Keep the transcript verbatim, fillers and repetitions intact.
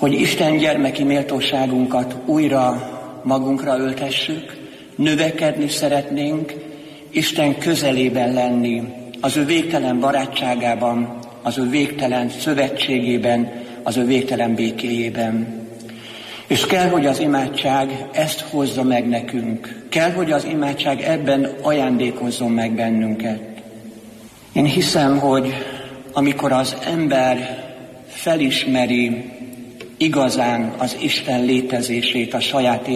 hogy Isten gyermeki méltóságunkat újra magunkra öltessük, növekedni szeretnénk, Isten közelében lenni, az ő végtelen barátságában, az ő végtelen szövetségében, az ő végtelen békéjében. És kell, hogy az imádság ezt hozza meg nekünk. Kell, hogy az imádság ebben ajándékozzon meg bennünket. Én hiszem, hogy amikor az ember felismeri igazán az Isten létezését a saját